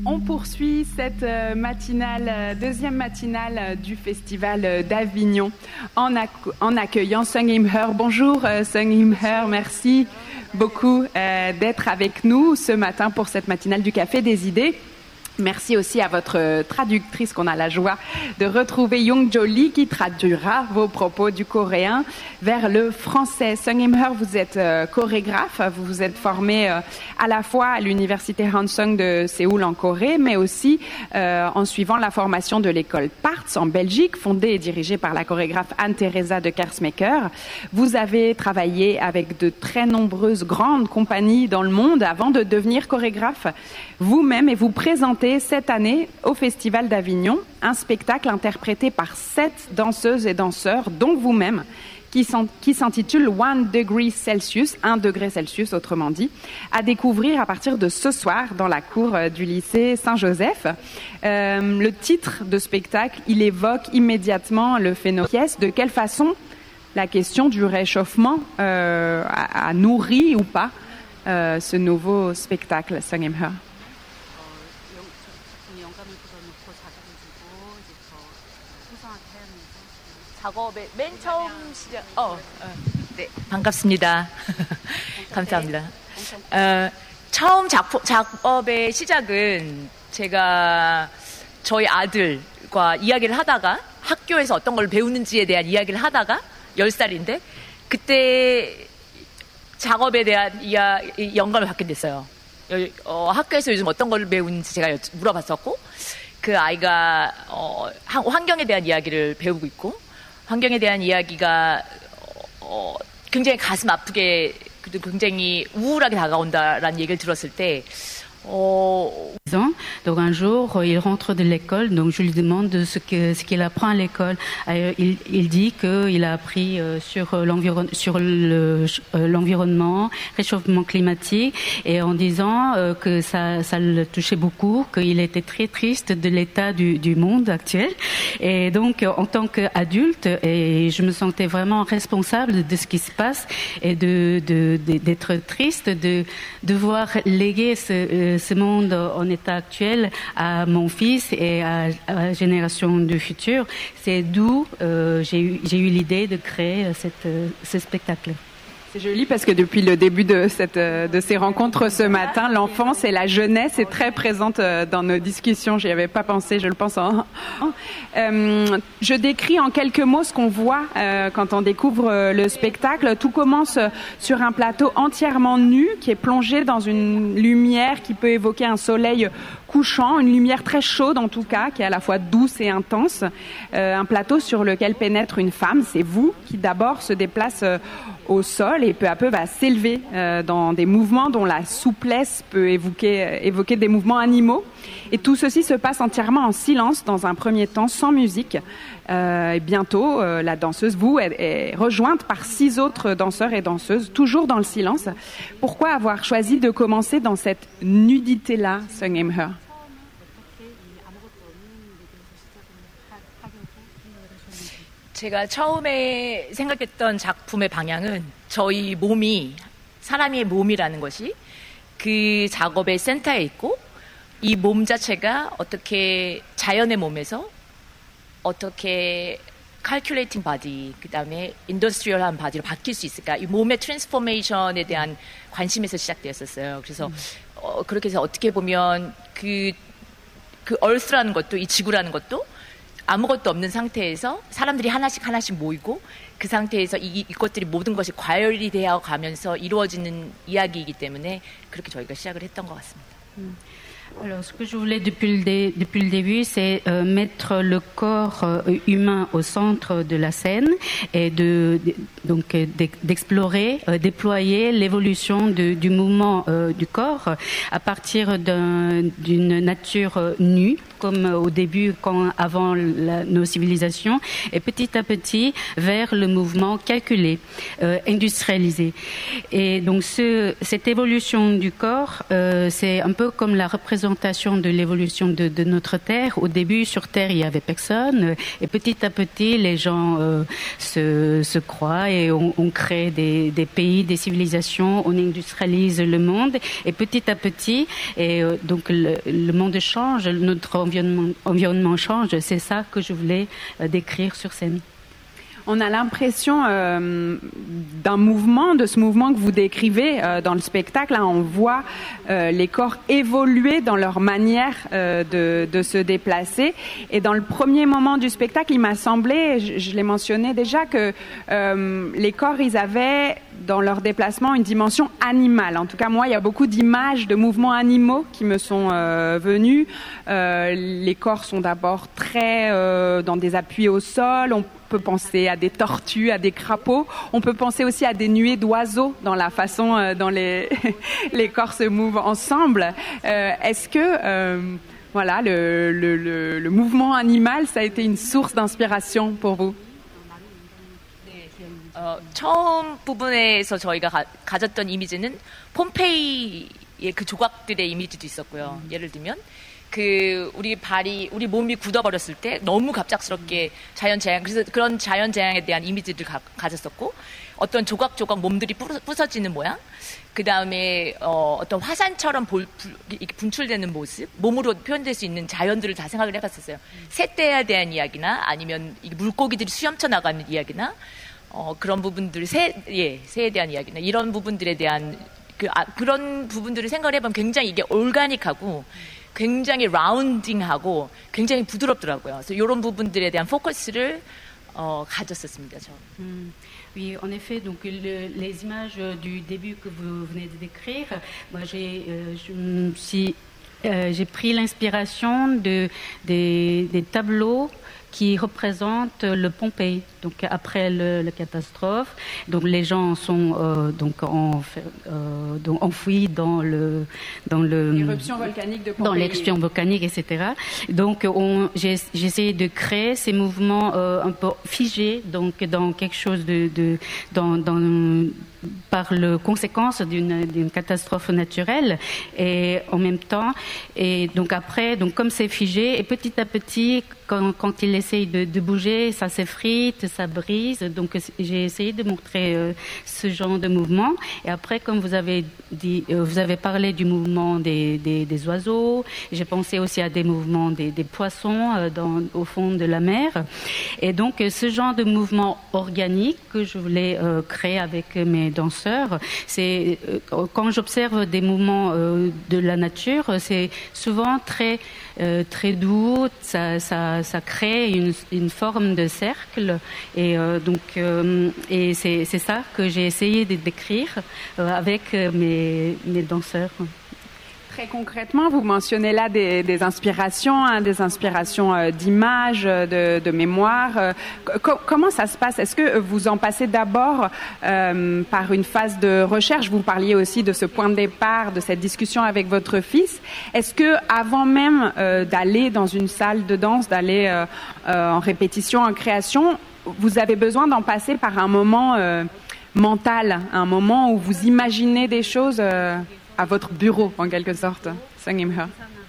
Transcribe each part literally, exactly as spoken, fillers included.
On poursuit cette matinale, deuxième matinale du Festival d'Avignon en, acc- en accueillant Sung Im Her. Bonjour Sung Im Her, merci beaucoup euh, d'être avec nous ce matin pour cette matinale du Café des Idées. Merci aussi à votre traductrice qu'on a la joie de retrouver, Young Jo Lee, qui traduira vos propos du coréen vers le français. Sung Im Her, vous êtes euh, chorégraphe, vous vous êtes formé euh, à la fois à l'université Hansung de Séoul en Corée, mais aussi euh, en suivant la formation de l'école Parts en Belgique, fondée et dirigée par la chorégraphe Anne-Theresa de Kersmaker. Vous avez travaillé avec de très nombreuses grandes compagnies dans le monde avant de devenir chorégraphe vous-même et vous présentez cette année au Festival d'Avignon un spectacle interprété par sept danseuses et danseurs, dont vous-même, qui, qui s'intitule One Degree Celsius, un degré Celsius autrement dit, à découvrir à partir de ce soir dans la cour du lycée Saint-Joseph. Euh, le titre de spectacle, il évoque immédiatement le phénomène. De quelle façon la question du réchauffement euh, a, a nourri ou pas euh, ce nouveau spectacle, Sung Im Her? 작업의 맨 처음 시작. 어, 어, 네, 반갑습니다. 감사합니다. 어, 처음 작품, 작업의 시작은 제가 저희 아들과 이야기를 하다가 학교에서 어떤 걸 배우는지에 대한 이야기를 하다가 열 살인데 그때 작업에 대한 이야, 영감을 받게 됐어요. 어, 학교에서 요즘 어떤 걸 배우는지 제가 물어봤었고 그 아이가 어, 환경에 대한 이야기를 배우고 있고 환경에 대한 이야기가 어, 굉장히 가슴 아프게 굉장히 우울하게 다가온다라는 얘기를 들었을 때 Oh. Donc un jour, il rentre de l'école, donc je lui demande ce que ce qu'il apprend à l'école. Il, il dit qu'il a appris sur l'environ, sur le, l'environnement, réchauffement climatique, et en disant que ça, ça le touchait beaucoup, qu'il était très triste de l'état du, du monde actuel. Et donc, en tant qu'adulte, et je me sentais vraiment responsable de ce qui se passe et de, de, de d'être triste, de devoir léguer ce ce monde en état actuel à mon fils et à, à la génération du futur. C'est d'où euh, j'ai eu, j'ai eu l'idée de créer cette, ce spectacle. C'est joli parce que depuis le début de, cette, de ces rencontres ce matin, l'enfance et la jeunesse est très présente dans nos discussions. J'y avais pas pensé, je le pense en... Euh, je décris en quelques mots ce qu'on voit euh, quand on découvre le spectacle. Tout commence sur un plateau entièrement nu qui est plongé dans une lumière qui peut évoquer un soleil couchant, une lumière très chaude en tout cas, qui est à la fois douce et intense. Euh, un plateau sur lequel pénètre une femme, c'est vous, qui d'abord se déplace euh, au sol et peu à peu va s'élever euh, dans des mouvements dont la souplesse peut évoquer, euh, évoquer des mouvements animaux. Et tout ceci se passe entièrement en silence dans un premier temps, sans musique. Euh, et bientôt, euh, la danseuse, vous, est, est rejointe par six autres danseurs et danseuses, toujours dans le silence. Pourquoi avoir choisi de commencer dans cette nudité-là, Sung Im Her? 제가 처음에 생각했던 작품의 방향은 저희 몸이, 사람의 몸이라는 것이 그 작업의 센터에 있고 이 몸 자체가 어떻게 자연의 몸에서 어떻게 calculating body, 그 다음에 인더스트리얼한 바디로 바뀔 수 있을까? 이 몸의 트랜스포메이션에 대한 관심에서 시작되었었어요. 그래서 음. 어, 그렇게 해서 어떻게 보면 그, 그 얼스라는 것도, 이 지구라는 것도 아무것도 없는 상태에서 사람들이 하나씩 하나씩 모이고 그 상태에서 이, 이것들이 모든 것이 과열이 되어 가면서 이루어지는 이야기이기 때문에 그렇게 저희가 시작을 했던 것 같습니다. 음. Alors, ce que je voulais depuis le, dé, depuis le début, c'est euh, mettre le corps euh, humain au centre de la scène et de, de donc d'explorer, euh, déployer l'évolution de, du mouvement euh, du corps à partir d'un, d'une nature nue comme au début, quand, avant la, nos civilisations, et petit à petit vers le mouvement calculé, euh, industrialisé. Et donc ce, cette évolution du corps, euh, c'est un peu comme la représentation de l'évolution de, de notre Terre. Au début, sur Terre, il y avait personne, et petit à petit, les gens euh, se, se croient et on, on crée des, des pays, des civilisations, on industrialise le monde, et petit à petit, et euh, donc le, le monde change, notre environnement, environnement change. C'est ça que je voulais euh, décrire sur scène. On a l'impression euh, d'un mouvement, de ce mouvement que vous décrivez euh, dans le spectacle. Là, on voit euh, les corps évoluer dans leur manière euh, de, de se déplacer. Et dans le premier moment du spectacle, il m'a semblé, je, je l'ai mentionné déjà, que euh, les corps, ils avaient dans leur déplacement une dimension animale. En tout cas, moi, il y a beaucoup d'images de mouvements animaux qui me sont euh, venus. Euh, les corps sont d'abord très euh, dans des appuis au sol. On peut penser à des tortues, à des crapauds. On peut penser aussi à des nuées d'oiseaux dans la façon euh, dont les, les corps se mouvent ensemble. Euh, est-ce que euh, voilà, le, le, le, le mouvement animal, ça a été une source d'inspiration pour vous? 어, 처음 부분에서 저희가 가, 가졌던 이미지는 폼페이의 그 조각들의 이미지도 있었고요. 음. 예를 들면 그 우리 발이 우리 몸이 굳어버렸을 때 너무 갑작스럽게 자연 재앙, 그래서 그런 자연 재앙에 대한 이미지를 가, 가졌었고, 어떤 조각조각 몸들이 부서, 부서지는 모양, 그 다음에 어, 어떤 화산처럼 볼, 부, 분출되는 모습, 몸으로 표현될 수 있는 자연들을 다 생각을 해봤었어요. 음. 새떼에 대한 이야기나 아니면 물고기들이 수염쳐 나가는 이야기나 어, 그런 부분들, 새, 예, 새에 대한 이야기나 이런 부분들에 대한 그, 아, 그런 부분들을 생각을 해보면 굉장히 이게 올가닉하고 굉장히 라운딩하고 굉장히 부드럽더라고요. 그래서 이런 부분들에 대한 포커스를 어, 가졌었습니다. 저. 음. Oui, en effet, donc le, les images du début que vous venez de décrire, moi j'ai, euh, je me suis, euh, j'ai pris l'inspiration de des, des tableaux qui représentent le Pompéi, donc après le, la catastrophe. Donc les gens sont euh, donc, en, euh, donc enfouis dans le dans le l'éruption volcanique de Pompéi. Dans l'éruption volcanique, et cetera. Donc on, j'ai, j'ai essayé de créer ces mouvements euh, un peu figés, donc dans quelque chose de, de dans, dans par le conséquence d'une, d'une catastrophe naturelle, et en même temps, et donc après, donc comme c'est figé, et petit à petit, quand, quand il essaye de, de bouger, ça s'effrite, ça brise. Donc j'ai essayé de montrer euh, ce genre de mouvement. Et après, comme vous avez dit, euh, vous avez parlé du mouvement des, des, des oiseaux. J'ai pensé aussi à des mouvements des, des poissons euh, dans, au fond de la mer. Et donc ce genre de mouvement organique que je voulais euh, créer avec mes danseurs, c'est euh, quand j'observe des mouvements euh, de la nature, c'est souvent très euh, très doux. Ça, ça, ça crée une, une forme de cercle. Et euh, donc euh, et c'est, c'est ça que j'ai essayé de décrire euh, avec mes mes danseurs. Très concrètement, vous mentionnez là des, des inspirations, hein, des inspirations euh, d'images, de, de mémoire. Euh, co- comment ça se passe? Est-ce que vous en passez d'abord euh, par une phase de recherche? Vous parliez aussi de ce point de départ, de cette discussion avec votre fils. Est-ce que avant même euh, d'aller dans une salle de danse, d'aller euh, euh, en répétition, en création, vous avez besoin d'en passer par un moment euh, mental, un moment où vous imaginez des choses euh, à votre bureau, en quelque sorte, Sung Im-heur?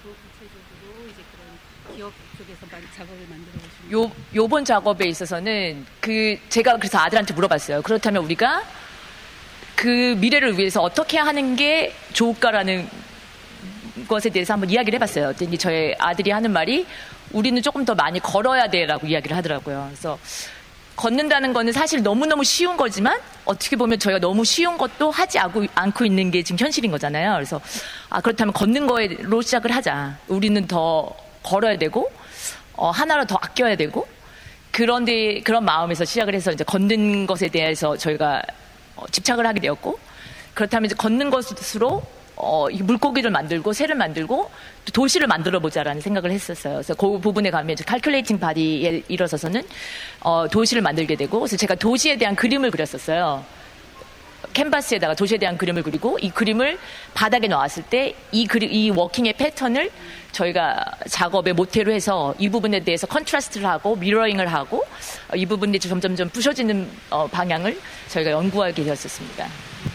요, 요번 작업에 있어서는 그 제가 그래서 아들한테 물어봤어요. 그렇다면 우리가 그 미래를 위해서 어떻게 하는 게 좋을까라는 것에 대해서 한번 이야기를 해봤어요. 근데 저희 아들이 하는 말이 우리는 조금 더 많이 걸어야 돼라고 이야기를 하더라고요. 그래서 걷는다는 거는 사실 너무너무 쉬운 거지만 어떻게 보면 저희가 너무 쉬운 것도 하지 않고 있는 게 지금 현실인 거잖아요. 그래서 아 그렇다면 걷는 거로 시작을 하자. 우리는 더 걸어야 되고 어, 하나로 더 아껴야 되고 그런데 그런 마음에서 시작을 해서 이제 걷는 것에 대해서 저희가 어, 집착을 하게 되었고 그렇다면 이제 걷는 것으로 어, 이 물고기를 만들고 새를 만들고 또 도시를 만들어 보자라는 생각을 했었어요. 그래서 그 부분에 가면 이제 칼큘레이팅 바디에 이르러서는 어, 도시를 만들게 되고 그래서 제가 도시에 대한 그림을 그렸었어요. 캔버스에다가 도시에 대한 그림을 그리고 이 그림을 바닥에 놨을 때 이 그리, 이 워킹의 패턴을 저희가 작업의 모태로 해서 이 부분에 대해서 컨트라스트를 하고 미러링을 하고 이 부분이 점점점 부셔지는 어, 방향을 저희가 연구하게 되었었습니다.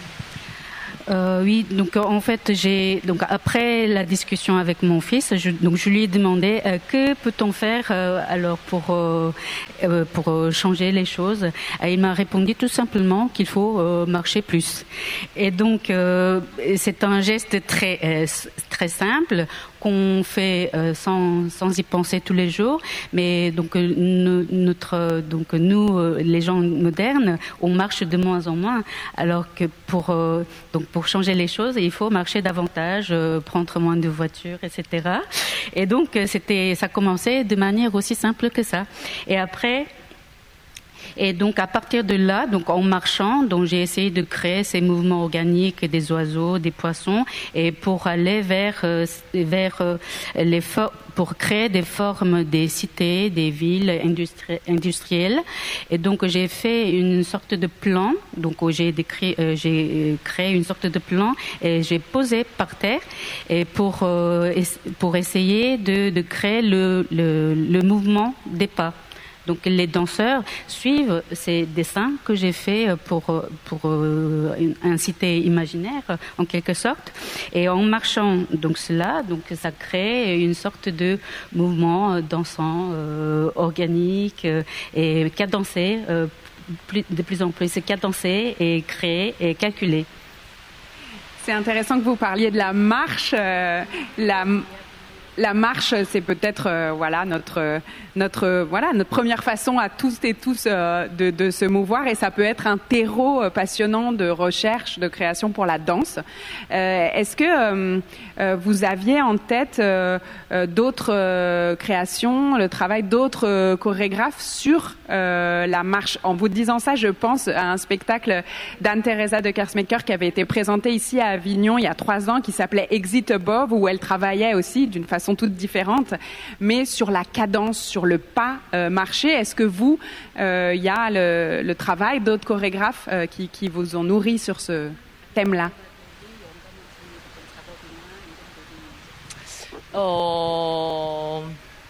Euh, oui, donc en fait, j'ai donc après la discussion avec mon fils, je, donc je lui ai demandé euh, que peut-on faire euh, alors pour euh, euh, pour euh, changer les choses. Et il m'a répondu tout simplement qu'il faut euh, marcher plus. Et donc euh, c'est un geste très euh, très simple qu'on fait euh, sans sans y penser tous les jours, mais donc euh, nous, notre donc nous euh, les gens modernes, on marche de moins en moins, alors que pour euh, donc pour changer les choses, il faut marcher davantage, euh, prendre moins de voitures, et cetera. Et donc c'était ça commençait de manière aussi simple que ça. Et après. Et donc à partir de là, donc en marchant, donc j'ai essayé de créer ces mouvements organiques des oiseaux, des poissons, et pour aller vers euh, vers euh, les for- pour créer des formes des cités, des villes industri- industrielles. Et donc j'ai fait une sorte de plan, donc où j'ai décrit, euh, j'ai créé une sorte de plan et j'ai posé par terre et pour euh, es- pour essayer de de créer le le, le mouvement des pas. Donc les danseurs suivent ces dessins que j'ai faits pour, pour euh, un cité imaginaire en quelque sorte. Et en marchant donc cela, donc ça crée une sorte de mouvement dansant, euh, organique euh, et cadencé, euh, plus, de plus en plus cadencé et créé et calculé. C'est intéressant que vous parliez de la marche. Euh, la... La marche, c'est peut-être euh, voilà notre notre voilà notre première façon à tous et tous euh, de, de se mouvoir, et ça peut être un terreau euh, passionnant de recherche, de création pour la danse. Euh, est-ce que euh, euh, vous aviez en tête euh, euh, d'autres euh, créations, le travail d'autres euh, chorégraphes sur euh, la marche? En vous disant ça, je pense à un spectacle d'Anne-Theresa de Kersmaker qui avait été présenté ici à Avignon il y a trois ans, qui s'appelait Exit Above, où elle travaillait aussi d'une façon sont toutes différentes, mais sur la cadence, sur le pas euh, marché. Est-ce que vous, il euh, y a le, le travail d'autres chorégraphes euh, qui, qui vous ont nourri sur ce thème-là? 어,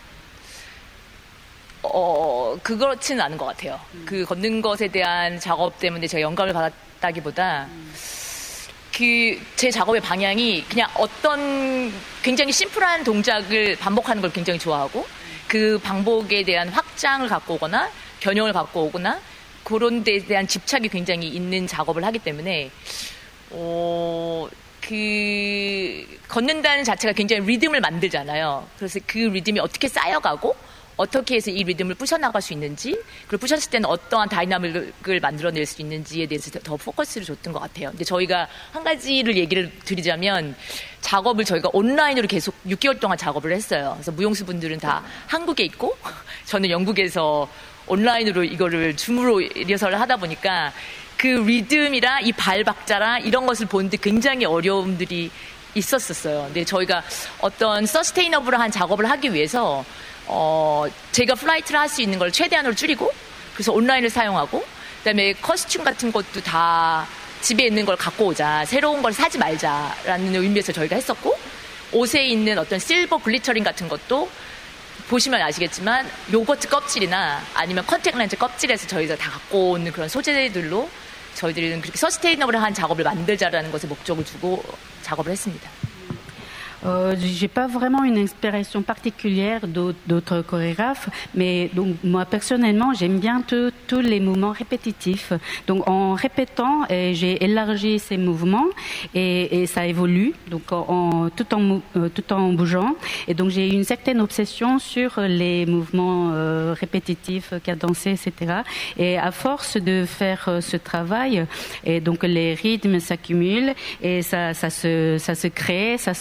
어, 그렇지는 않은 것 같아요. 음. 그 걷는 것에 대한 작업 때문에 제가 영감을 받았다기보다 음. 그 제 작업의 방향이 그냥 어떤 굉장히 심플한 동작을 반복하는 걸 굉장히 좋아하고 그 반복에 대한 확장을 갖고 오거나 변형을 갖고 오거나 그런 데에 대한 집착이 굉장히 있는 작업을 하기 때문에 어, 그 걷는다는 자체가 굉장히 리듬을 만들잖아요. 그래서 그 리듬이 어떻게 쌓여가고 어떻게 해서 이 리듬을 부셔나갈 수 있는지, 그리고 부셨을 때는 어떠한 다이나믹을 만들어낼 수 있는지에 대해서 더 포커스를 줬던 것 같아요. 근데 저희가 한 가지를 얘기를 드리자면 작업을 저희가 온라인으로 계속 육 개월 동안 작업을 했어요. 그래서 무용수 분들은 다 한국에 있고 저는 영국에서 온라인으로 이거를 줌으로 리허설을 하다 보니까 그 리듬이랑 이 발 박자랑 이런 것을 보는데 굉장히 어려움들이 있었었어요. 근데 저희가 어떤 서스테이너블한 작업을 하기 위해서 어, 제가 플라이트를 할 수 있는 걸 최대한으로 줄이고, 그래서 온라인을 사용하고, 그 다음에 커스튬 같은 것도 다 집에 있는 걸 갖고 오자, 새로운 걸 사지 말자라는 의미에서 저희가 했었고, 옷에 있는 어떤 실버 글리터링 같은 것도 보시면 아시겠지만 요거트 껍질이나 아니면 컨택 렌즈 껍질에서 저희가 다 갖고 오는 그런 소재들로 저희들은 그렇게 서스테이너블한 작업을 만들자라는 것에 목적을 두고 작업을 했습니다. Euh, j'ai pas vraiment une inspiration particulière d'autres, d'autres chorégraphes, mais donc moi personnellement j'aime bien tous les mouvements répétitifs. Donc en répétant, et j'ai élargi ces mouvements et, et ça évolue. Donc en, tout en euh, tout en bougeant. Et donc j'ai une certaine obsession sur les mouvements euh, répétitifs, cadencés, et cetera. Et à force de faire euh, ce travail, et donc les rythmes s'accumulent et ça ça se ça se crée, ça se défait.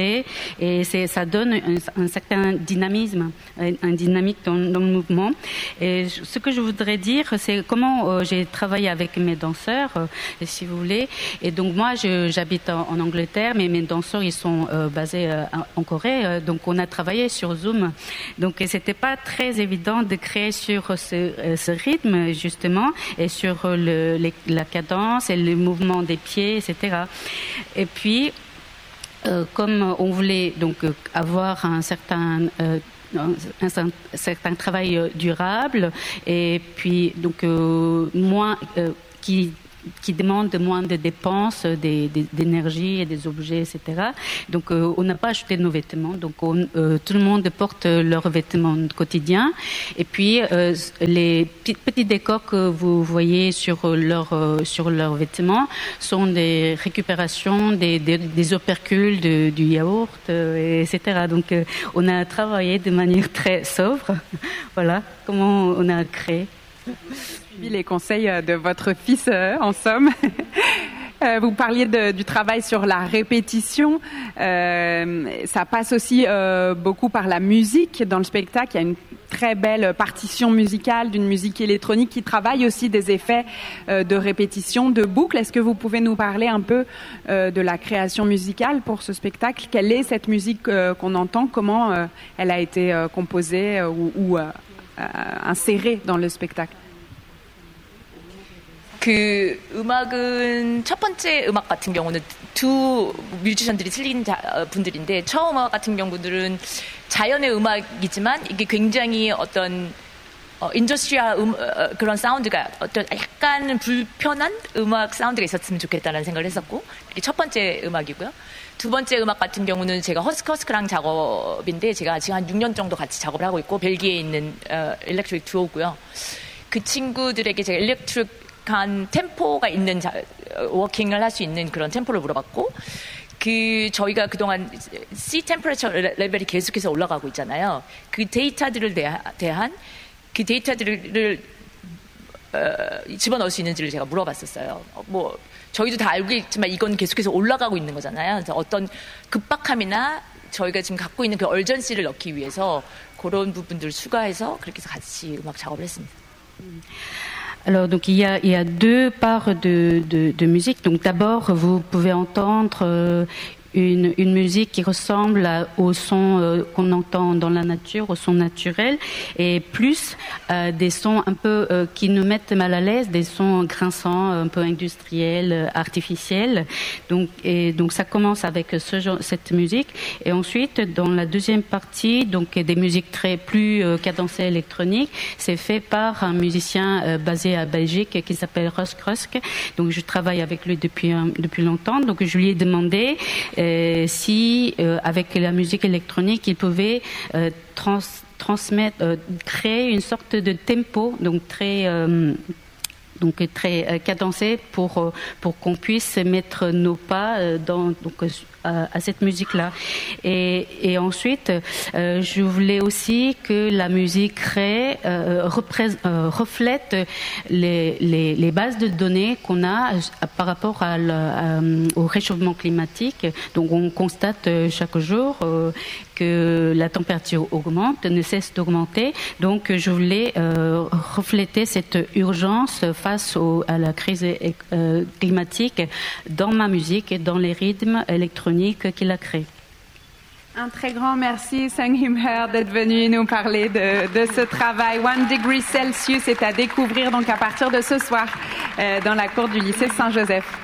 crée et c'est, ça donne un, un certain dynamisme, un, un dynamique dans, dans le mouvement. Et ce que je voudrais dire, c'est comment euh, j'ai travaillé avec mes danseurs, euh, si vous voulez. Et donc moi, je, j'habite en, en Angleterre, mais mes danseurs, ils sont euh, basés euh, en Corée. Euh, donc on a travaillé sur Zoom. Donc c'était pas très évident de créer sur ce, euh, ce rythme justement et sur le, les, la cadence et le mouvement des pieds, et cetera. Et puis, euh, comme on voulait donc avoir un certain euh, un, un certain travail durable et puis donc euh, moins euh, qui qui demande moins de dépenses des, des, d'énergie et des objets, et cetera. Donc, euh, on n'a pas acheté nos vêtements. Donc, on, euh, tout le monde porte leurs vêtements quotidiens. Et puis, euh, les petits, petits décors que vous voyez sur leurs euh, sur leurs vêtements sont des récupérations des, des, des opercules de, du yaourt, euh, et cetera. Donc, euh, on a travaillé de manière très sobre. Voilà comment on a créé. Les conseils de votre fils, euh, en somme. euh, vous parliez de, du travail sur la répétition. Euh, ça passe aussi euh, beaucoup par la musique dans le spectacle. Il y a une très belle partition musicale d'une musique électronique qui travaille aussi des effets euh, de répétition, de boucle. Est-ce que vous pouvez nous parler un peu euh, de la création musicale pour ce spectacle? Quelle est cette musique euh, qu'on entend? Comment euh, elle a été euh, composée euh, ou, ou euh, euh, insérée dans le spectacle? 그 음악은 첫 번째 음악 같은 경우는 두 뮤지션들이 틀린 자, 분들인데 처음 음악 같은 경우들은 자연의 음악이지만 이게 굉장히 어떤 어, 인더스트리얼 음, 어, 그런 사운드가 어떤 약간 불편한 음악 사운드가 있었으면 좋겠다는 생각을 했었고 이게 첫 번째 음악이고요. 두 번째 음악 같은 경우는 제가 허스크 허스크랑 작업인데 제가 지금 한 육 년 정도 같이 작업을 하고 있고 벨기에에 있는 어, 일렉트릭 듀오고요. 그 친구들에게 제가 일렉트릭 간 템포가 있는 자, 워킹을 할 수 있는 그런 템포를 물어봤고 그 저희가 그동안 C 템퍼레처 레벨이 계속해서 올라가고 있잖아요. 그 데이터들을 대한 그 데이터들을 어, 집어넣을 수 있는지를 제가 물어봤었어요. 뭐 저희도 다 알고 있지만 이건 계속해서 올라가고 있는 거잖아요. 그래서 어떤 급박함이나 저희가 지금 갖고 있는 그 얼전시를 넣기 위해서 그런 부분들을 추가해서 그렇게 해서 같이 음악 작업을 했습니다. 음. Alors donc il y a il y a deux parts de de, de musique. Donc d'abord vous pouvez entendre euh, une une musique qui ressemble à, au son euh, qu'on entend dans la nature, au son naturel, et plus euh, des sons un peu euh, qui nous mettent mal à l'aise, des sons grinçants, un peu industriels, euh, artificiels. Donc et donc ça commence avec ce genre, cette musique, et ensuite dans la deuxième partie, donc des musiques très plus euh, cadencées électroniques, c'est fait par un musicien euh, basé à Belgique qui s'appelle Rusk Rusk. Donc je travaille avec lui depuis euh, depuis longtemps. Donc je lui ai demandé Euh, si euh, avec la musique électronique il pouvait euh, trans, transmettre, euh, créer une sorte de tempo, donc très euh, donc très euh, cadencé pour euh, pour qu'on puisse mettre nos pas euh, dans donc à, à cette musique-là. Et, et ensuite, euh, je voulais aussi que la musique crée, euh, représ- euh, reflète les, les, les bases de données qu'on a par rapport à la, à, au réchauffement climatique. Donc, on constate chaque jour euh, que la température augmente, ne cesse d'augmenter. Donc, je voulais euh, refléter cette urgence face au, à la crise euh, climatique dans ma musique et dans les rythmes électroniques qu'il a créé. Un très grand merci, Sung Him Her, d'être venu nous parler de, de ce travail. One Degree Celsius est à découvrir donc à partir de ce soir euh, dans la cour du lycée Saint-Joseph.